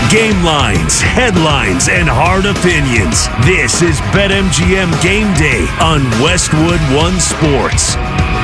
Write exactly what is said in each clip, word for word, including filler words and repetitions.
Game lines, headlines, and hard opinions. This is BetMGM Game Day on Westwood One Sports.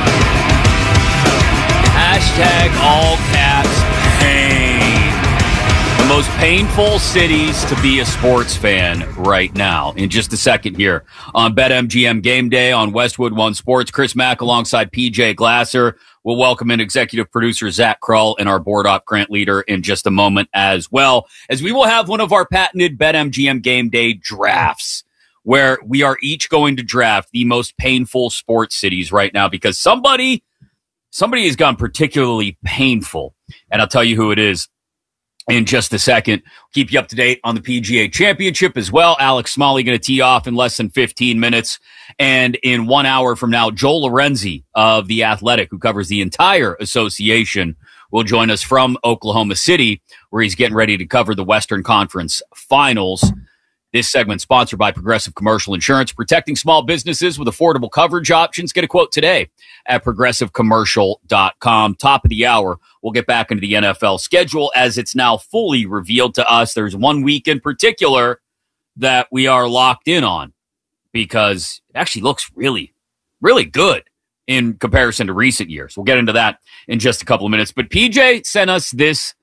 Hashtag all caps pain. The most painful cities to be a sports fan right now. In just a second here on BetMGM Game Day on Westwood One Sports. Chris Mack alongside P J Glasser. We'll welcome in executive producer Zach Krull and our board op Grant Leader in just a moment as well, as we will have one of our patented BetMGM Game Day drafts where we are each going to draft the most painful sports cities right now because somebody, somebody has gone particularly painful. And I'll tell you who it is in just a second. Keep you up to date on the P G A Championship as well. Alex Smalley going to tee off in less than fifteen minutes. And in one hour from now, Joel Lorenzi of The Athletic, who covers the entire association, will join us from Oklahoma City, where he's getting ready to cover the Western Conference Finals. This segment sponsored by Progressive Commercial Insurance, protecting small businesses with affordable coverage options. Get a quote today at progressive commercial dot com. Top of the hour, we'll get back into the N F L schedule as it's now fully revealed to us. There's one week in particular that we are locked in on because it actually looks really, really good in comparison to recent years. We'll get into that in just a couple of minutes. But P J sent us this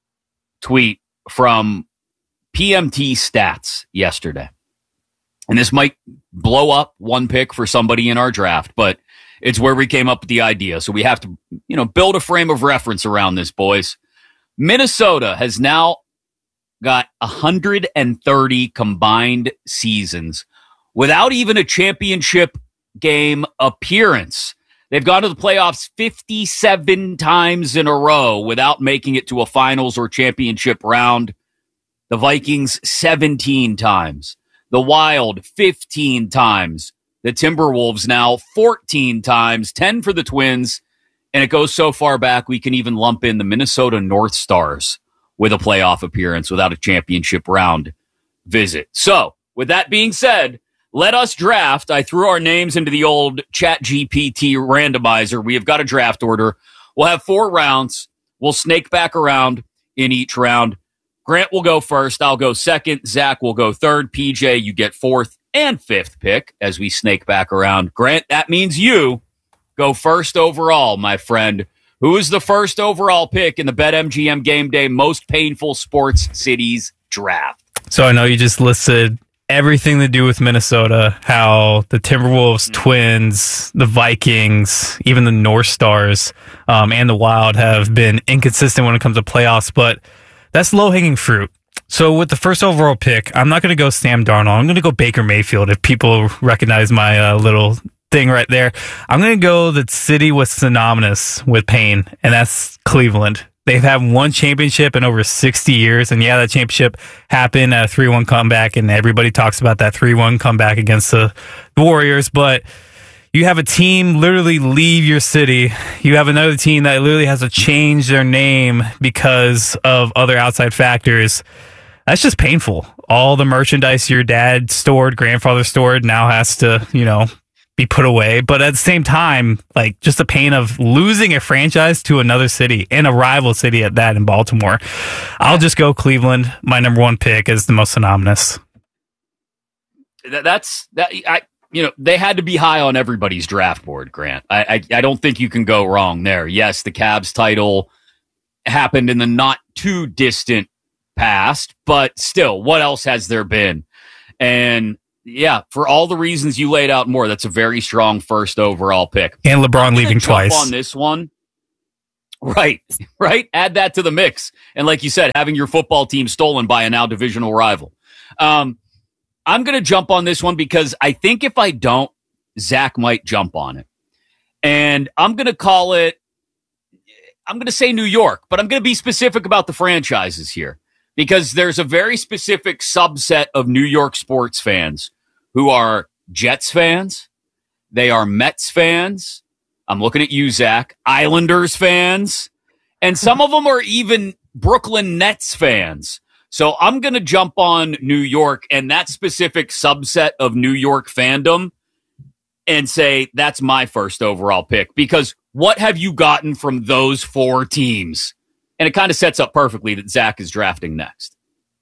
tweet from P M T Stats yesterday. And this might blow up one pick for somebody in our draft, but it's where we came up with the idea. So we have to, you know, build a frame of reference around this, boys. Minnesota has now got one hundred thirty combined seasons without even a championship game appearance. They've gone to the playoffs fifty-seven times in a row without making it to a finals or championship round. The Vikings, seventeen times. The Wild, fifteen times. The Timberwolves now, fourteen times. ten for the Twins. And it goes so far back, we can even lump in the Minnesota North Stars with a playoff appearance without a championship round visit. So, with that being said, let us draft. I threw our names into the old Chat G P T randomizer. We have got a draft order. We'll have four rounds. We'll snake back around in each round. Grant will go first. I'll go second. Zach will go third. P J, you get fourth and fifth pick as we snake back around. Grant, that means you go first overall, my friend. Who is the first overall pick in the BetMGM Game Day Most Painful Sports Cities draft? So I know you just listed everything to do with Minnesota, how the Timberwolves, mm-hmm. Twins, the Vikings, even the North Stars, um, and the Wild have been inconsistent when it comes to playoffs, but that's low-hanging fruit. So with the first overall pick, I'm not going to go Sam Darnold. I'm going to go Baker Mayfield if people recognize my uh, little thing right there. I'm going to go the city with synonymous with pain, and that's Cleveland. They've had one championship in over sixty years, and yeah, that championship happened at a three one comeback, and everybody talks about that three one comeback against the, the Warriors, but you have a team literally leave your city. You have another team that literally has to change their name because of other outside factors. That's just painful. All the merchandise your dad stored, grandfather stored, now has to, you know, be put away. But at the same time, like, just the pain of losing a franchise to another city and a rival city at that in Baltimore. I'll just go Cleveland. My number one pick is the most synonymous. That's that. I. You know, they had to be high on everybody's draft board, Grant. I, I I don't think you can go wrong there. Yes, the Cavs title happened in the not too distant past, but still, what else has there been? And yeah, for all the reasons you laid out more, that's a very strong first overall pick. And LeBron leaving twice. On this one. Right, right. Add that to the mix. And like you said, having your football team stolen by a now divisional rival. Um, I'm going to jump on this one because I think if I don't, Zach might jump on it. And I'm going to call it, I'm going to say New York, but I'm going to be specific about the franchises here because there's a very specific subset of New York sports fans who are Jets fans. They are Mets fans. I'm looking at you, Zach. Islanders fans. And some of them are even Brooklyn Nets fans. So I'm going to jump on New York and that specific subset of New York fandom and say that's my first overall pick because what have you gotten from those four teams? And it kind of sets up perfectly that Zach is drafting next.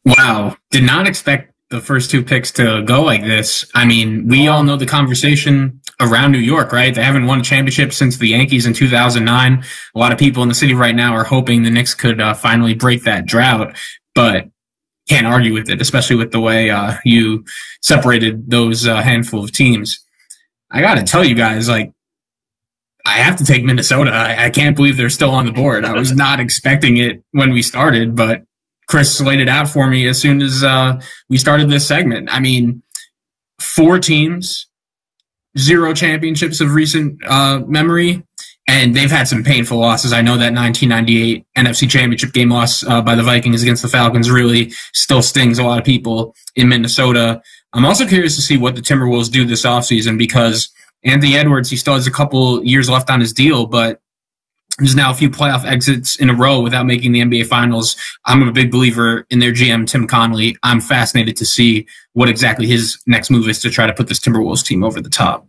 Wow. Did not expect the first two picks to go like this. I mean, we all know the conversation around New York, right? They haven't won a championship since the Yankees in two thousand nine. A lot of people in the city right now are hoping the Knicks could uh, finally break that drought, but can't argue with it, especially with the way uh, you separated those uh, handful of teams. I got to tell you guys, like, I have to take Minnesota. I, I can't believe they're still on the board. I was not expecting it when we started, but Chris laid it out for me as soon as uh, we started this segment. I mean, four teams, zero championships of recent uh, memory, and they've had some painful losses. I know that nineteen ninety-eight N F C Championship game loss uh, by the Vikings against the Falcons really still stings a lot of people in Minnesota. I'm also curious to see what the Timberwolves do this offseason because Anthony Edwards, he still has a couple years left on his deal, but there's now a few playoff exits in a row without making the N B A Finals. I'm a big believer in their G M, Tim Connolly. I'm fascinated to see what exactly his next move is to try to put this Timberwolves team over the top.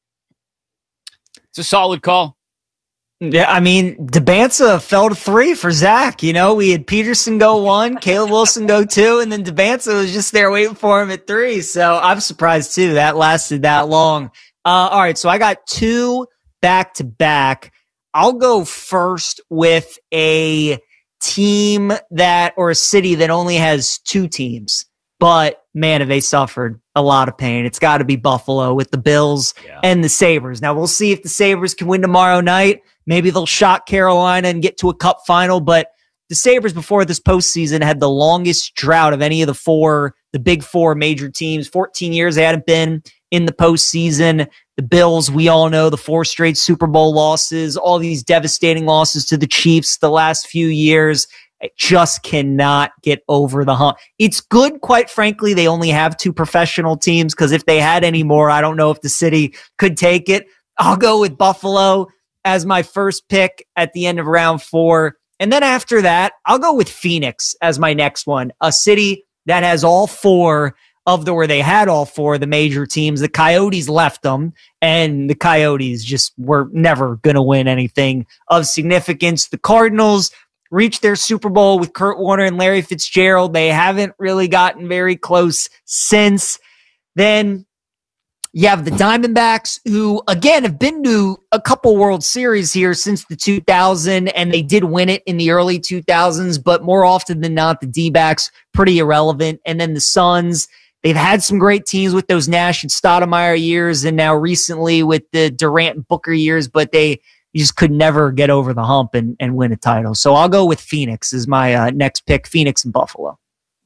It's a solid call. Yeah, I mean, DeBanza fell to three for Zach. You know, we had Peterson go one, Caleb Wilson go two, and then DeBanza was just there waiting for him at three. So I'm surprised, too, that lasted that long. Uh, all right, so I got two back-to-back. I'll go first with a team that, or a city that only has two teams. But, man, have they suffered a lot of pain. It's got to be Buffalo with the Bills yeah. and the Sabres. Now, we'll see if the Sabres can win tomorrow night. Maybe they'll shock Carolina and get to a cup final. But the Sabres before this postseason had the longest drought of any of the four, the big four major teams. fourteen years they hadn't been in the postseason. The Bills, we all know the four straight Super Bowl losses, all these devastating losses to the Chiefs the last few years. I just cannot get over the hump. It's good, quite frankly, they only have two professional teams because if they had any more, I don't know if the city could take it. I'll go with Buffalo as my first pick at the end of round four. And then after that, I'll go with Phoenix as my next one, a city that has all four of the, where they had all four of the major teams. The Coyotes left them, and the Coyotes just were never going to win anything of significance. The Cardinals reached their Super Bowl with Kurt Warner and Larry Fitzgerald. They haven't really gotten very close since. Then you have the Diamondbacks, who, again, have been to a couple World Series here since the two thousand, and they did win it in the early two thousands, but more often than not, the D-backs, pretty irrelevant. And then the Suns, they've had some great teams with those Nash and Stoudemire years, and now recently with the Durant and Booker years, but they just could never get over the hump and, and win a title. So I'll go with Phoenix as my uh, next pick, Phoenix and Buffalo.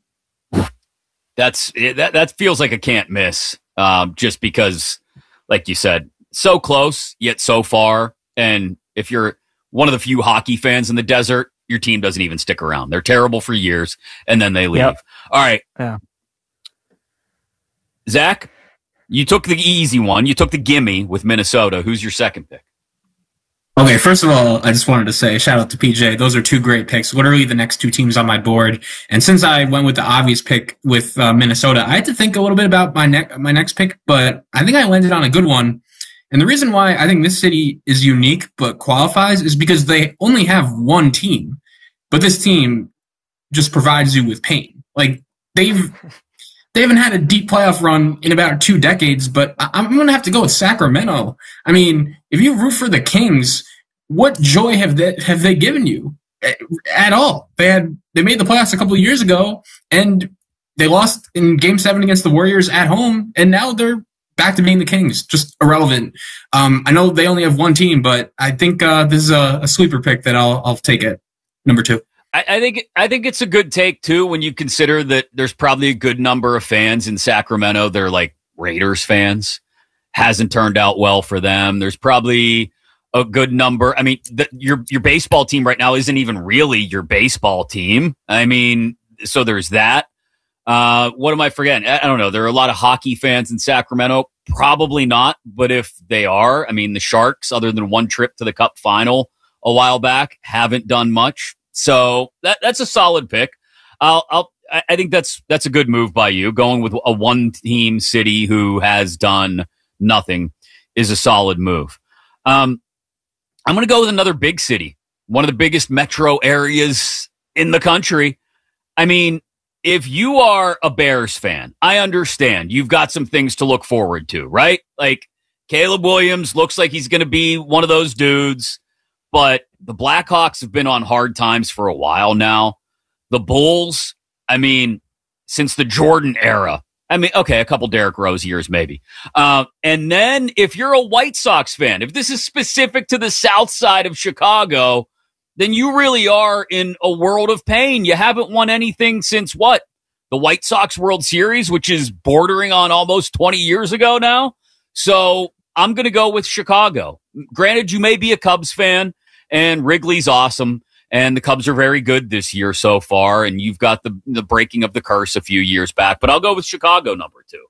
That's that. That feels like a can't miss. Um, just because, like you said, so close yet so far. And if you're one of the few hockey fans in the desert, your team doesn't even stick around. They're terrible for years, and then they leave. Yep. All right, yeah. Zach, you took the easy one. You took the gimme with Minnesota. Who's your second pick? Okay, first of all, I just wanted to say shout out to P J. Those are two great picks. Literally the next two teams on my board. And since I went with the obvious pick with uh, Minnesota, I had to think a little bit about my next my next pick, but I think I landed on a good one. And the reason why I think this city is unique but qualifies is because they only have one team, but this team just provides you with pain. Like they've they haven't had a deep playoff run in about two decades, but I'm going to have to go with Sacramento. I mean, if you root for the Kings, what joy have they, have they given you at all? They had they made the playoffs a couple of years ago, and they lost in Game Seven against the Warriors at home, and now they're back to being the Kings. Just irrelevant. Um, I know they only have one team, but I think uh, this is a, a sleeper pick that I'll I'll take it. Number two. I, I think I think it's a good take too when you consider that there's probably a good number of fans in Sacramento. They're like Raiders fans. Hasn't turned out well for them. There's probably a good number. I mean, the, your your baseball team right now isn't even really your baseball team. I mean, so there's that. Uh, what am I forgetting? I, I don't know. There are a lot of hockey fans in Sacramento. Probably not, but if they are, I mean, the Sharks, other than one trip to the Cup final a while back, haven't done much. So that that's a solid pick. I'll, I'll, I think that's that's a good move by you. Going with a one-team city who has done nothing is a solid move. Um, I'm going to go with another big city, one of the biggest metro areas in the country. I mean, if you are a Bears fan, I understand you've got some things to look forward to, right? Like Caleb Williams looks like he's going to be one of those dudes, but the Blackhawks have been on hard times for a while now. The Bulls, I mean, since the Jordan era, I mean, okay, a couple Derrick Rose years maybe. Uh, and then if you're a White Sox fan, if this is specific to the south side of Chicago, then you really are in a world of pain. You haven't won anything since what? The White Sox World Series, which is bordering on almost twenty years ago now. So I'm going to go with Chicago. Granted, you may be a Cubs fan, and Wrigley's awesome, and the Cubs are very good this year so far, and you've got the, the breaking of the curse a few years back. But I'll go with Chicago number two.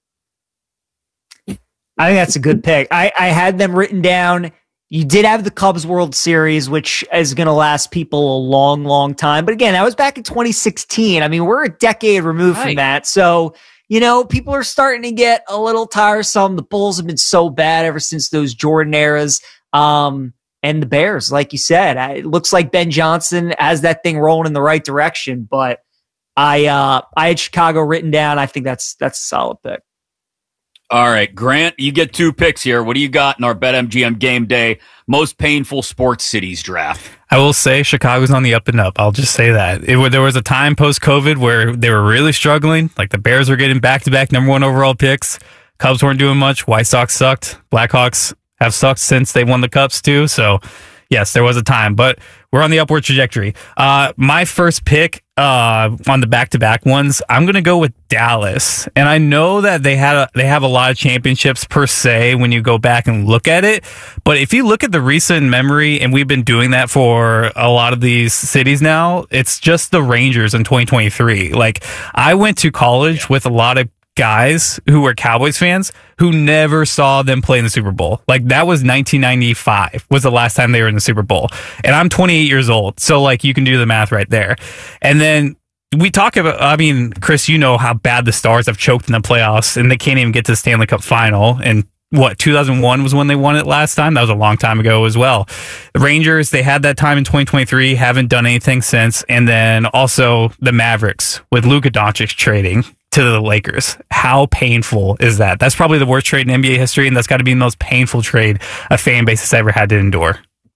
I think that's a good pick. I, I had them written down. You did have the Cubs World Series, which is going to last people a long, long time. But again, that was back in twenty sixteen. I mean, we're a decade removed right. from that. So, you know, people are starting to get a little tiresome. The Bulls have been so bad ever since those Jordan eras. Um, and the Bears, like you said, it looks like Ben Johnson has that thing rolling in the right direction. But I, uh, I had Chicago written down. I think that's that's a solid pick. All right, Grant, you get two picks here. What do you got in our BetMGM Game Day most painful sports cities draft? I will say Chicago's on the up and up. I'll just say that. It, there was a time post-COVID where they were really struggling. Like the Bears were getting back-to-back number one overall picks. Cubs weren't doing much. White Sox sucked. Blackhawks have sucked since they won the Cups too. So, yes, there was a time. But we're on the upward trajectory. Uh, my first pick uh, on the back-to-back ones, I'm going to go with Dallas. And I know that they had a, they have a lot of championships per se when you go back and look at it. But if you look at the recent memory, and we've been doing that for a lot of these cities now, it's just the Rangers in twenty twenty-three. Like, I went to college with a lot of guys who were Cowboys fans who never saw them play in the Super Bowl. Like that was nineteen ninety-five was the last time they were in the Super Bowl. And I'm twenty-eight years old. So like you can do the math right there. And then we talk about, I mean, Chris, you know how bad the Stars have choked in the playoffs and they can't even get to the Stanley Cup final. And what, two thousand one was when they won it last time? That was a long time ago as well. The Rangers, they had that time in twenty twenty-three, haven't done anything since. And then also the Mavericks with Luka Doncic trading to the Lakers. How painful is that? That's probably the worst trade in N B A history, and that's got to be the most painful trade a fan base has ever had to endure.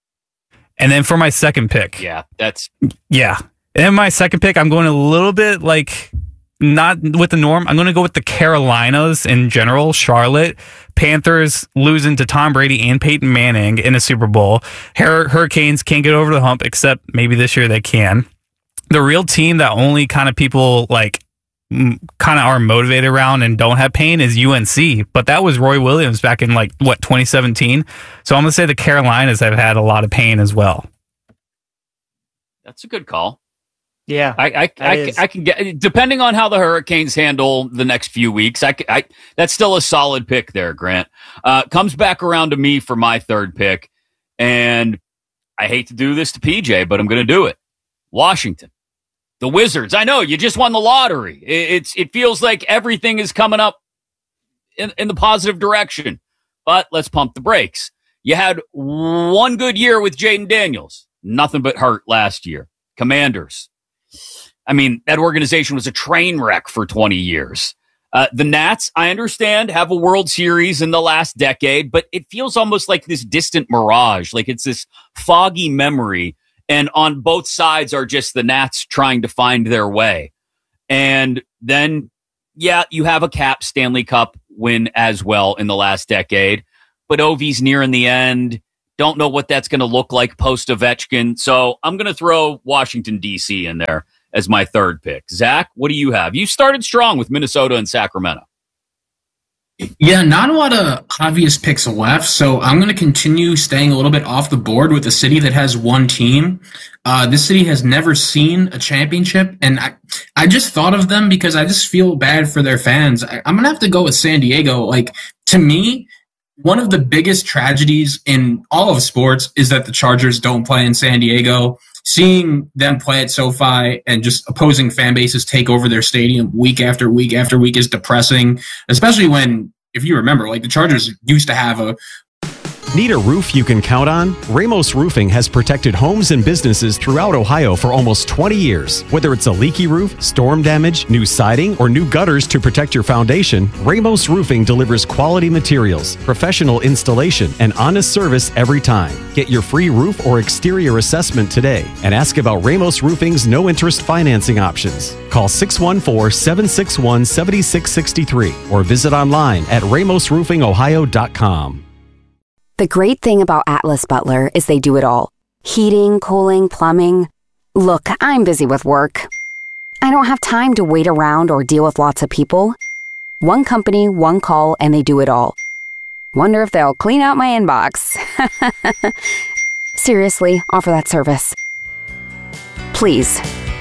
And then for my second pick. Yeah, that's... Yeah. And then my second pick, I'm going a little bit like... not with the norm. I'm going to go with the Carolinas in general. Charlotte Panthers losing to Tom Brady and Peyton Manning in a Super Bowl. Hur- Hurricanes can't get over the hump, except maybe this year they can. The real team that only kind of people like m- kind of are motivated around and don't have pain is U N C. But that was Roy Williams back in like what twenty seventeen. So I'm going to say the Carolinas have had a lot of pain as well. That's a good call. Yeah, I I, I, I can get, depending on how the Hurricanes handle the next few weeks. I, I that's still a solid pick there, Grant. Uh, comes back around to me for my third pick, and I hate to do this to P J, but I'm going to do it. Washington, the Wizards. I know you just won the lottery. It, it's it feels like everything is coming up in, in the positive direction, but let's pump the brakes. You had one good year with Jaden Daniels, nothing but hurt last year. Commanders. I mean, that organization was a train wreck for twenty years. Uh, the Nats, I understand, have a World Series in the last decade, but it feels almost like this distant mirage, like it's this foggy memory, and on both sides are just the Nats trying to find their way. And then, yeah, you have a Cap Stanley Cup win as well in the last decade, but Ovi's nearing the end. Don't know what that's going to look like post-Ovechkin, so I'm going to throw Washington, D C in there as my third pick. Zach, what do you have? You started strong with Minnesota and Sacramento. Yeah, not a lot of obvious picks left, so I'm going to continue staying a little bit off the board with a city that has one team. Uh, this city has never seen a championship, and I, I just thought of them because I just feel bad for their fans. I, I'm going to have to go with San Diego. Like, to me, one of the biggest tragedies in all of sports is that the Chargers don't play in San Diego. Seeing them play at SoFi and just opposing fan bases take over their stadium week after week after week is depressing, especially when, if you remember, like the Chargers used to have a Need a roof you can count on? Ramos Roofing has protected homes and businesses throughout Ohio for almost twenty years. Whether it's a leaky roof, storm damage, new siding, or new gutters to protect your foundation, Ramos Roofing delivers quality materials, professional installation, and honest service every time. Get your free roof or exterior assessment today and ask about Ramos Roofing's no-interest financing options. Call six one four, seven six one, seven six six three or visit online at ramos roofing ohio dot com. The great thing about Atlas Butler is they do it all. Heating, cooling, plumbing. Look, I'm busy with work. I don't have time to wait around or deal with lots of people. One company, one call, and they do it all. Wonder if they'll clean out my inbox. Seriously, offer that service. Please.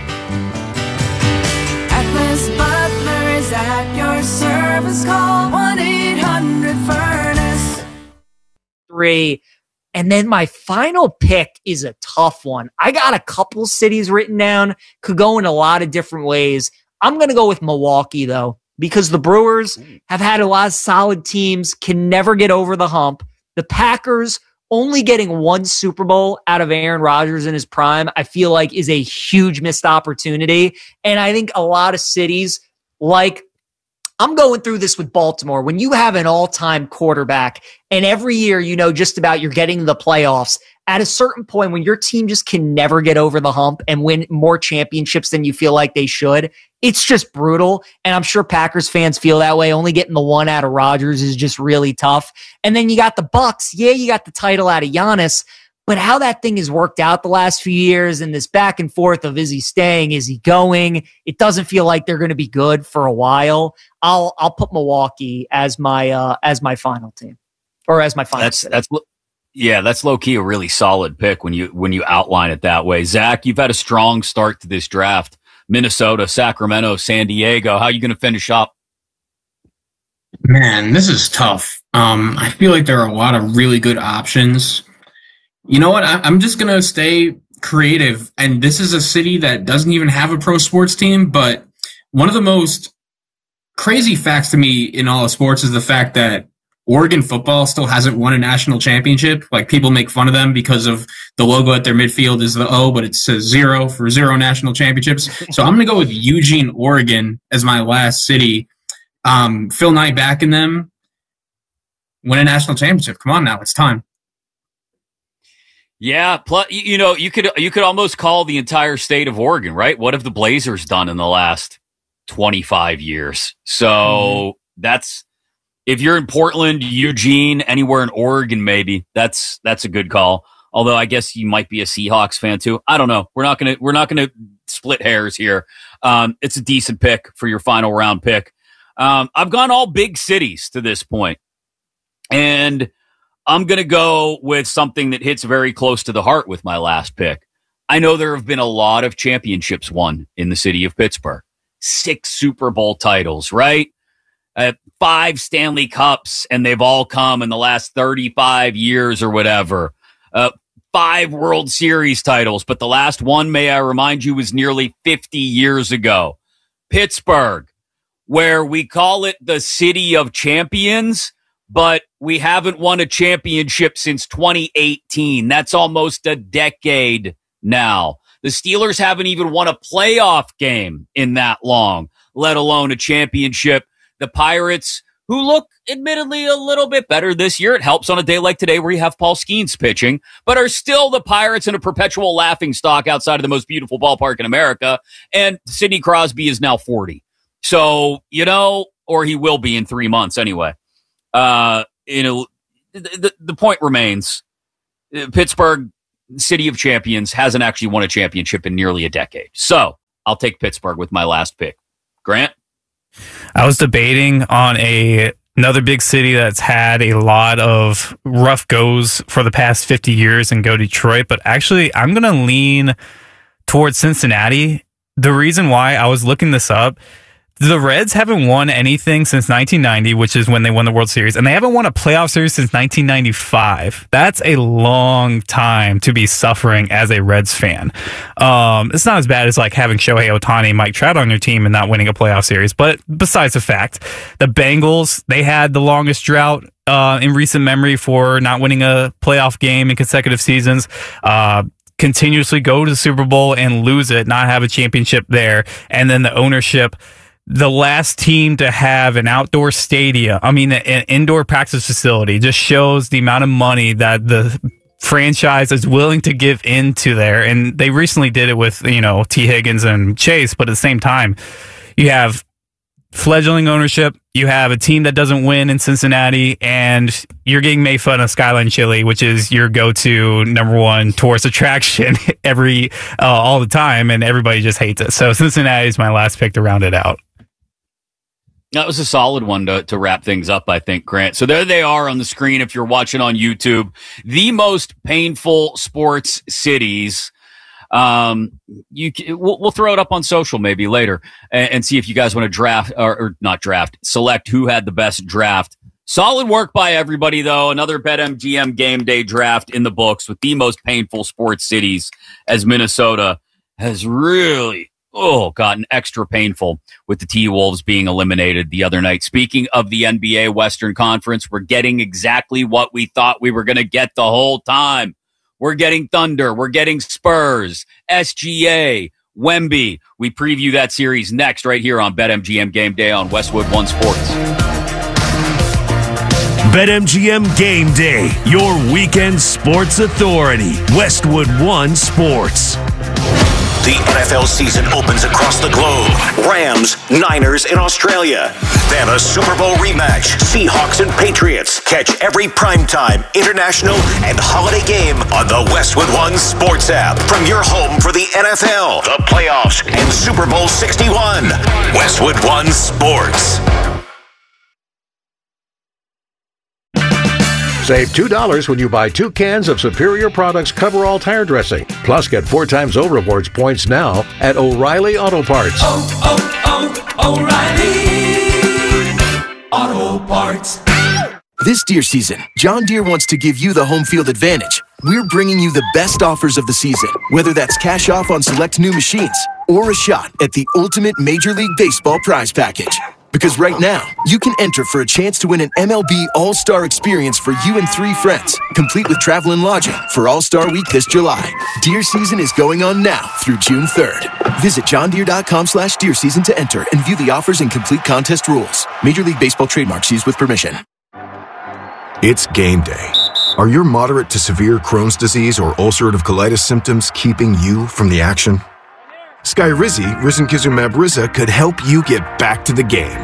Atlas Butler is at your service. Call one eight hundred furnace. Three. And then my final pick is a tough one. I got a couple cities written down, could go in a lot of different ways. I'm going to go with Milwaukee, though, because the Brewers have had a lot of solid teams, can never get over the hump. The Packers only getting one Super Bowl out of Aaron Rodgers in his prime, I feel like is a huge missed opportunity. And I think a lot of cities like I'm going through this with Baltimore. When you have an all-time quarterback and every year, you know, just about you're getting the playoffs, at a certain point when your team just can never get over the hump and win more championships than you feel like they should, it's just brutal. And I'm sure Packers fans feel that way. Only getting the one out of Rodgers is just really tough. And then you got the Bucks. Yeah, you got the title out of Giannis. But how that thing has worked out the last few years and this back and forth of is he staying, is he going? It doesn't feel like they're going to be good for a while. I'll I'll put Milwaukee as my uh, as my final team or as my final. That's city. that's yeah, that's low key a really solid pick when you when you outline it that way. Zach, you've had a strong start to this draft. Minnesota, Sacramento, San Diego. How are you going to finish up? Man, this is tough. Um, I feel like there are a lot of really good options. You know what? I, I'm just going to stay creative. And this is a city that doesn't even have a pro sports team. But one of the most crazy facts to me in all of sports is the fact that Oregon football still hasn't won a national championship. Like, people make fun of them because of the logo at their midfield is the O, but it says zero for zero national championships. So I'm going to go with Eugene, Oregon as my last city. Um, Phil Knight backing them. Win a national championship. Come on now. It's time. Yeah, plus, you know, you could you could almost call the entire state of Oregon, right? What have the Blazers done in the last twenty-five years? So mm-hmm. that's if you're in Portland, Eugene, anywhere in Oregon, maybe that's that's a good call. Although I guess you might be a Seahawks fan too. I don't know. We're not gonna we're not gonna split hairs here. Um, it's a decent pick for your final round pick. Um, I've gone all big cities to this point, and I'm going to go with something that hits very close to the heart with my last pick. I know there have been a lot of championships won in the city of Pittsburgh. Six Super Bowl titles, right? Uh, five Stanley Cups, and they've all come in the last thirty-five years or whatever. Uh, five World Series titles, but the last one, may I remind you, was nearly fifty years ago. Pittsburgh, where we call it the city of champions, but we haven't won a championship since twenty eighteen. That's almost a decade now. The Steelers haven't even won a playoff game in that long, let alone a championship. The Pirates, who look admittedly a little bit better this year, it helps on a day like today where you have Paul Skeens pitching, but are still the Pirates in a perpetual laughingstock outside of the most beautiful ballpark in America. And Sidney Crosby is now forty. So, you know, or he will be in three months anyway. Uh, you know, the, the point remains, Pittsburgh, city of champions, hasn't actually won a championship in nearly a decade. So I'll take Pittsburgh with my last pick. Grant? I was debating on a another big city that's had a lot of rough goes for the past fifty years and go Detroit, but actually I'm going to lean towards Cincinnati. The reason why I was looking this up, the Reds haven't won anything since nineteen ninety, which is when they won the World Series, and they haven't won a playoff series since nineteen ninety-five. That's a long time to be suffering as a Reds fan. Um, it's not as bad as like having Shohei Ohtani, Mike Trout on your team and not winning a playoff series. But besides the fact, the Bengals, they had the longest drought uh, in recent memory for not winning a playoff game in consecutive seasons. Uh, continuously go to the Super Bowl and lose it, not have a championship there. And then the ownership, the last team to have an outdoor stadium, I mean, an indoor practice facility, just shows the amount of money that the franchise is willing to give into there. And they recently did it with, you know, T. Higgins and Chase, but at the same time, you have fledgling ownership, you have a team that doesn't win in Cincinnati, and you're getting made fun of Skyline Chili, which is your go-to number one tourist attraction every uh, all the time, and everybody just hates it. So Cincinnati is my last pick to round it out. That was a solid one to, to wrap things up, I think, Grant. So there they are on the screen if you're watching on YouTube. The most painful sports cities. Um, you we'll, we'll throw it up on social maybe later and, and see if you guys want to draft or, or not draft, select who had the best draft. Solid work by everybody, though. Another BetMGM Game Day draft in the books with the most painful sports cities, as Minnesota has really oh, gotten extra painful with the T-Wolves being eliminated the other night. Speaking of the N B A Western Conference, we're getting exactly what we thought we were going to get the whole time. We're getting Thunder. We're getting Spurs, S G A, Wemby. We preview that series next right here on BetMGM Game Day on Westwood One Sports. BetMGM Game Day, your weekend sports authority. Westwood One Sports. The N F L season opens across the globe. Rams, Niners in Australia. Then a Super Bowl rematch. Seahawks and Patriots. Catch every primetime, international, and holiday game on the Westwood One Sports app. From your home for the N F L, the playoffs, and Super Bowl sixty-one. Westwood One Sports. Save two dollars when you buy two cans of Superior Products Coverall Tire Dressing. Plus, get four times O Rewards points now at O'Reilly Auto Parts. Oh, oh, oh, O'Reilly Auto Parts. This deer season, John Deere wants to give you the home field advantage. We're bringing you the best offers of the season, whether that's cash off on select new machines or a shot at the ultimate Major League Baseball prize package. Because right now, you can enter for a chance to win an M L B All-Star experience for you and three friends, complete with travel and lodging for All-Star Week this July. Deer season is going on now through June third. Visit johndeere.com slash deer season to enter and view the offers and complete contest rules. Major League Baseball trademarks used with permission. It's game day. Are your moderate to severe Crohn's disease or ulcerative colitis symptoms keeping you from the action? Skyrizi, risankizumab Riza, could help you get back to the game.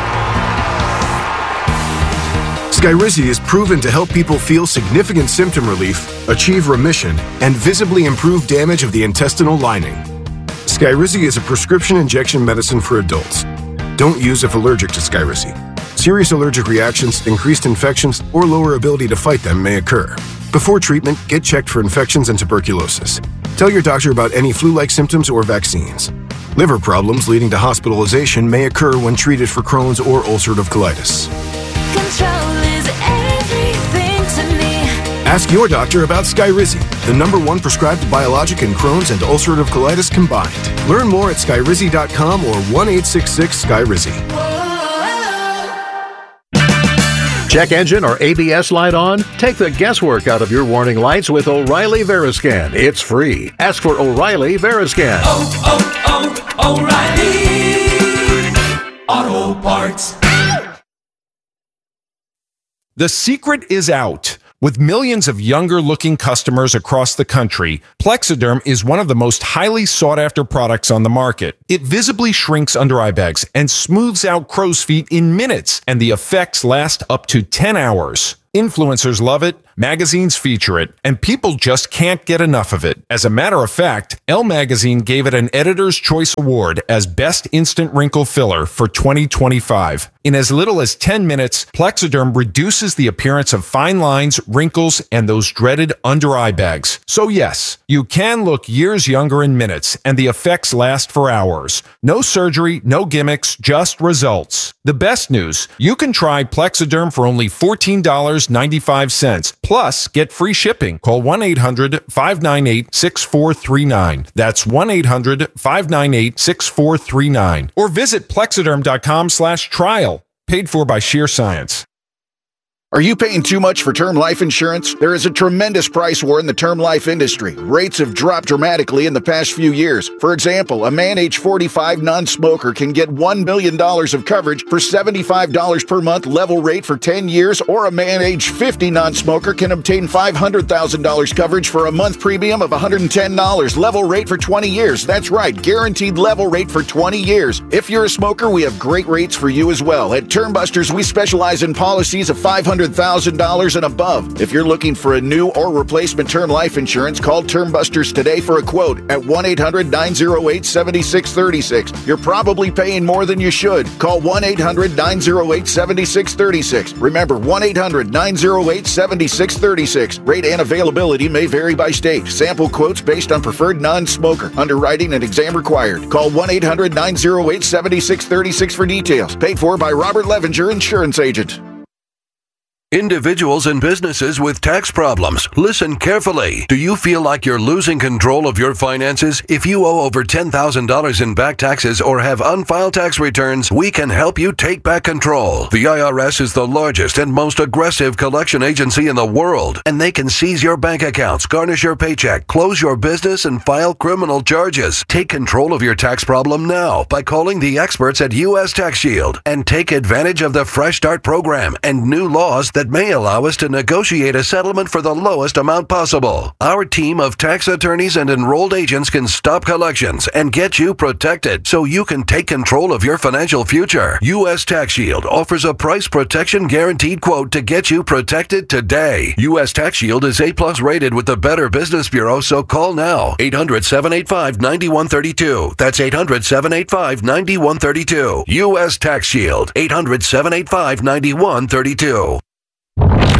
Skyrizi is proven to help people feel significant symptom relief, achieve remission, and visibly improve damage of the intestinal lining. Skyrizi is a prescription injection medicine for adults. Don't use if allergic to Skyrizi. Serious allergic reactions, increased infections, or lower ability to fight them may occur. Before treatment, get checked for infections and tuberculosis. Tell your doctor about any flu-like symptoms or vaccines. Liver problems leading to hospitalization may occur when treated for Crohn's or ulcerative colitis. Control is everything to me. Ask your doctor about Skyrizi, the number one prescribed biologic in Crohn's and ulcerative colitis combined. Learn more at skyrizi dot com or one eight six six Skyrizi. Check engine or A B S light on? Take the guesswork out of your warning lights with O'Reilly Veriscan. It's free. Ask for O'Reilly Veriscan. Oh, oh, oh, O'Reilly Auto Parts. The secret is out. With millions of younger-looking customers across the country, Plexiderm is one of the most highly sought-after products on the market. It visibly shrinks under eye bags and smooths out crow's feet in minutes, and the effects last up to ten hours. Influencers love it, Magazines feature it, and people just can't get enough of it. As a matter of fact, Elle Magazine gave it an Editor's Choice Award as Best Instant Wrinkle Filler for twenty twenty-five. In as little as ten minutes, Plexiderm reduces the appearance of fine lines, wrinkles, and those dreaded under-eye bags. So yes, you can look years younger in minutes, and the effects last for hours. No surgery, no gimmicks, just results. The best news, you can try Plexiderm for only fourteen dollars and ninety-five cents, plus get free shipping. Call one eight hundred, five nine eight, six four three nine. That's one eight hundred, five nine eight, six four three nine. Or visit plexiderm.com slash trial. Paid for by Sheer Science. Are you paying too much for term life insurance? There is a tremendous price war in the term life industry. Rates have dropped dramatically in the past few years. For example, a man age forty-five non-smoker can get one million dollars of coverage for seventy-five dollars per month level rate for ten years, or a man age fifty non-smoker can obtain five hundred thousand dollars coverage for a month premium of one hundred ten dollars level rate for twenty years. That's right, guaranteed level rate for twenty years. If you're a smoker, we have great rates for you as well. At Term Busters, we specialize in policies of five hundred thousand dollars and above. If you're looking for a new or replacement term life insurance, call Term Busters today for a quote at one eight hundred, nine oh eight, seven six three six. You're probably paying more than you should. Call one eight hundred, nine oh eight, seven six three six. Remember, one eight hundred, nine oh eight, seven six three six. Rate and availability may vary by state. Sample quotes based on preferred non-smoker. Underwriting and exam required. Call one eight hundred, nine oh eight, seven six three six for details. Paid for by Robert Levenger, Insurance Agent. Individuals and businesses with tax problems, listen carefully. Do you feel like you're losing control of your finances? If you owe over ten thousand dollars in back taxes or have unfiled tax returns, we can help you take back control. The I R S is the largest and most aggressive collection agency in the world, and they can seize your bank accounts, garnish your paycheck, close your business, and file criminal charges. Take control of your tax problem now by calling the experts at U S Tax Shield and take advantage of the Fresh Start program and new laws that may allow us to negotiate a settlement for the lowest amount possible. Our team of tax attorneys and enrolled agents can stop collections and get you protected so you can take control of your financial future. U S Tax Shield offers a price protection guaranteed quote to get you protected today. U S Tax Shield is A plus rated with the Better Business Bureau, so call now. eight hundred, seven eight five, nine one three two. That's eight hundred, seven eight five, nine one three two. U S Tax Shield. eight hundred, seven eight five, nine one three two.